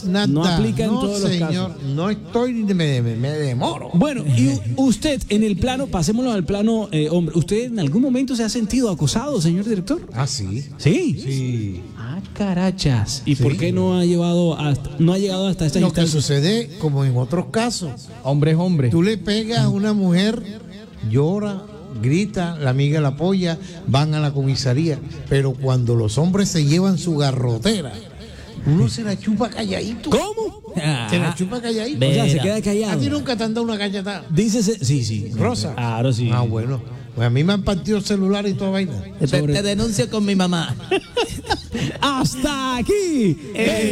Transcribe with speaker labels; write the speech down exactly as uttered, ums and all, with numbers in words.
Speaker 1: nada.
Speaker 2: No aplica en
Speaker 1: no,
Speaker 2: todos
Speaker 1: señor,
Speaker 2: los casos.
Speaker 1: No estoy ni me, me, me demoro.
Speaker 2: Bueno, y usted en el plano, pasémoslo al plano eh, hombre, ¿usted en algún momento se ha sentido acosado, señor director?
Speaker 1: Ah, sí.
Speaker 2: Sí.
Speaker 1: Sí.
Speaker 2: Ah, carachas. ¿Y
Speaker 1: Sí.
Speaker 2: por qué no ha llevado hasta, no ha llegado hasta esta
Speaker 1: Lo que
Speaker 2: instancia?
Speaker 1: sucede, como en otros casos,
Speaker 3: Hombre es hombre.
Speaker 1: tú le pegas a una mujer, llora, grita, la amiga la apoya, van a la comisaría, pero cuando los hombres se llevan su garrotera, uno se la chupa calladito.
Speaker 2: ¿Cómo?
Speaker 1: Se la chupa calladito.
Speaker 2: O sea, se
Speaker 3: Vera.
Speaker 2: queda
Speaker 1: A
Speaker 2: callado.
Speaker 1: ti nunca te han dado una cachetada.
Speaker 2: Dícese, sí, sí.
Speaker 1: Rosa.
Speaker 2: Claro, sí.
Speaker 1: Ah, bueno. Pues a mí me han partido el celular y toda vaina.
Speaker 3: Te,
Speaker 2: Sobre-
Speaker 3: te denuncio con mi mamá.
Speaker 2: Hasta aquí. el